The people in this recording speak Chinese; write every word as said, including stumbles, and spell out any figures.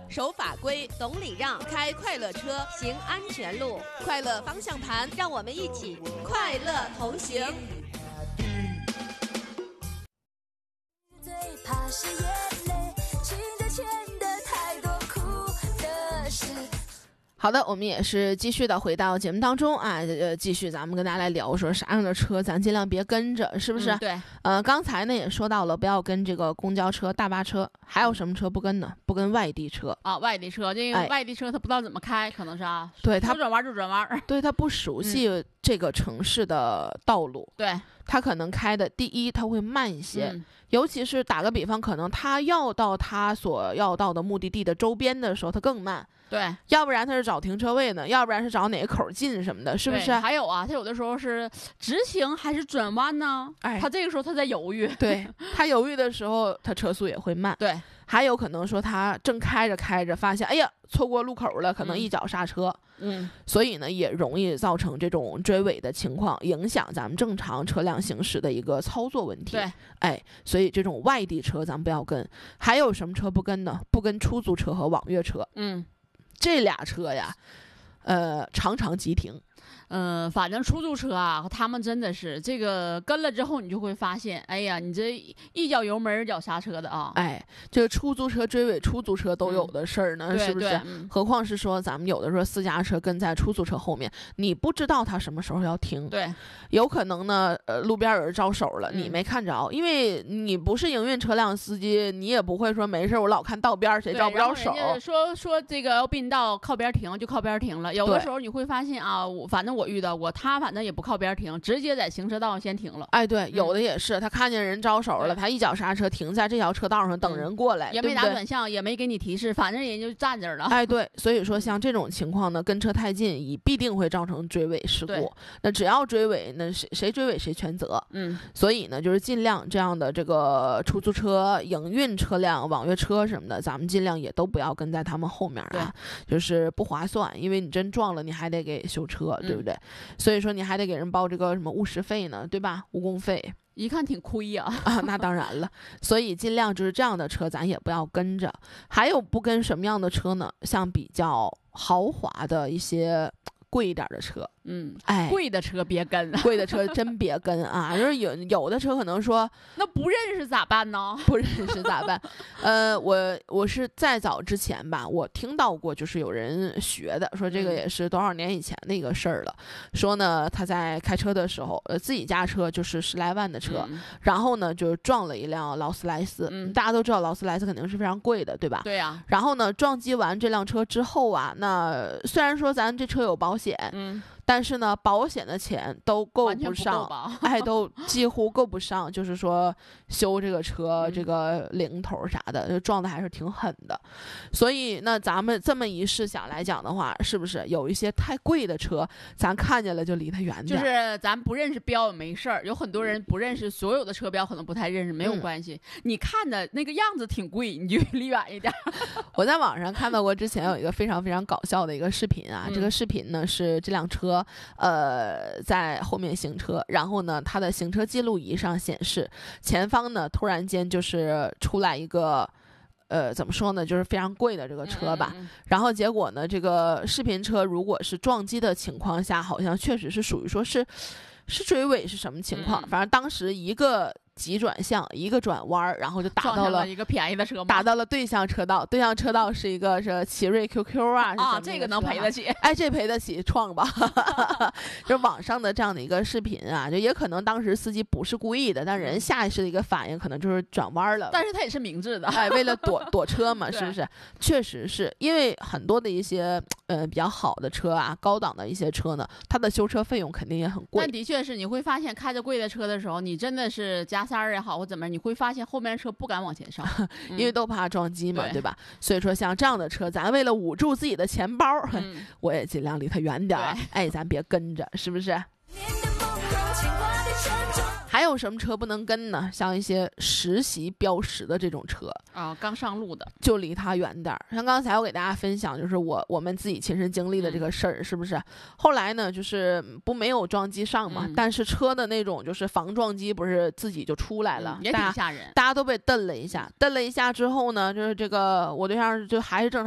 守法规，懂礼让，开快乐车，行安全路，快乐方向盘，让我们一起快乐同行。 最怕是眼泪，情在欠的太多苦的事。 好的，我们也是继续的回到节目当中啊，呃，继续咱们跟大家来聊说啥样的车咱尽量别跟着，是不是？ 嗯、对， 呃，刚才呢也说到了，不要跟这个公交车、大巴车，还有什么车不跟呢？不跟外地车啊，外地车，这个外地车他不知道怎么开，哎、可能是啊， 对他转弯就转弯， 对他不熟悉这个城市的道路， 嗯、对他可能开的第一他会慢一些。 嗯尤其是打个比方，可能他要到他所要到的目的地的周边的时候，他更慢。 对， 要不然他是找停车位呢，要不然是找哪个口进什么的，是不是？ 还有啊，他有的时候是直行还是转弯呢？ 哎， 他这个时候他在犹豫。 对，他犹豫的时候，他车速也会慢。 对， 还有可能说他正开着开着，发现哎呀错过路口了，可能一脚刹车。 嗯， 所以呢，也容易造成这种追尾的情况，影响咱们正常车辆行驶的一个操作问题。 对， 哎，所以这种外地车咱们不要跟。还有什么车不跟呢？不跟出租车和网约车。 嗯， 这俩车呀，呃，常常急停。 嗯、呃，反正出租车啊，他们真的是这个跟了之后，你就会发现，哎呀，你这一脚油门一脚刹车的啊！ 哎，这个出租车追尾出租车都有的事儿呢， 嗯、 是不是？ 嗯、 何况是说咱们有的时候私家车跟在出租车后面，你不知道他什么时候要停。 对， 有可能呢，呃，路边有人招手了， 嗯、 你没看着，因为你不是营运车辆司机，你也不会说没事我老看道边谁招不着手。 说说这个要并道靠边停就靠边停了，有的时候你会发现啊，我反正我遇到过他。反正也不靠边停，直接在行车道上先停了。 哎，对，有的也是，嗯、他看见人招手了，他一脚刹车停在这条车道上等人过来， 嗯、也没打转向，也没给你提示，反正人就站这儿了。 哎，对，所以说像这种情况呢，跟车太近，也必定会造成追尾事故。那只要追尾，那谁谁追尾谁全责。 嗯， 所以呢，就是尽量这样的这个出租车、营运车辆、网约车什么的，咱们尽量也都不要跟在他们后面啊，就是不划算，因为你真撞了，你还得给修车，对不对？嗯、所以说。你还得给人报这个什么误时费呢，对吧？误工费， 一看挺亏呀、 啊。啊，那当然了，所以尽量就是这样的车，咱也不要跟着。还有不跟什么样的车呢？像比较豪华的一些贵一点的车。 嗯， 哎， 贵的车别跟， 贵的车真别跟啊！就是有有的车可能说， 那不认识咋办呢？ 不认识咋办？呃，我我是再早之前吧，我听到过，就是有人学的，说这个也是多少年以前的一个事儿了。嗯、说呢，他在开车的时候，呃，自己家车就是十来万的车， 嗯、 然后呢就撞了一辆劳斯莱斯。 嗯、 大家都知道劳斯莱斯肯定是非常贵的，对吧？ 对呀、啊。 然后呢，撞击完这辆车之后啊，那虽然说咱这车有保险， 嗯。 但是呢，保险的钱都够不上， 不哎，都几乎够不上，就是说修这个车、 嗯、 这个零头啥的，就撞的还是挺狠的。所以那咱们这么一试想来讲的话，是不是有一些太贵的车，咱看见了就离它远点？ 就是咱不认识标也没事儿，有很多人不认识所有的车标，可能不太认识，没有关系。嗯、你看的那个样子挺贵，你就离远一点。 我在网上看到过之前有一个非常非常搞笑的一个视频啊，嗯、这个视频呢是这辆车。呃，在后面行车，然后呢，它的行车记录仪上显示，前方呢突然间就是出来一个，呃，怎么说呢，就是非常贵的这个车吧。 嗯嗯嗯然后结果呢，这个视频车如果是撞击的情况下，好像确实是属于说是是追尾是什么情况？ 嗯、 反正当时一个。急转向，一个转弯，然后就打到了一个便宜的车吗？ 打到了对向车道。对向车道是一个是奇瑞 Q Q 啊，是啊，这个能赔得起。 哎，这赔得起，创吧。就是网上的这样的一个视频啊，就也可能当时司机不是故意的，但人下意识的一个反应可能就是转弯了。 但是他也是明智的， 哎，为了躲躲车嘛，是不是？确实是因为很多的一些呃比较好的车啊，高档的一些车呢，它的修车费用肯定也很贵。 但的确是，你会发现开着贵的车的时候，你真的是加塞儿也好或怎么。你会发现后面车不敢往前上， 因为都怕撞击嘛， 对, 对吧？所以说像这样的车，咱为了捂住自己的钱包，嗯、我也尽量离它远点儿。哎，咱别跟着，是不是？还有什么车不能跟呢？像一些实习标识的这种车啊，刚上路的就离它远点儿。像刚才我给大家分享，就是我我们自己亲身经历的这个事儿，嗯、是不是？后来呢，就是不没有撞击上嘛，嗯、但是车的那种就是防撞击，不是自己就出来了， 嗯、也挺吓人。 大家都被蹬了一下，蹬了一下之后呢，就是这个我对象就还是正常。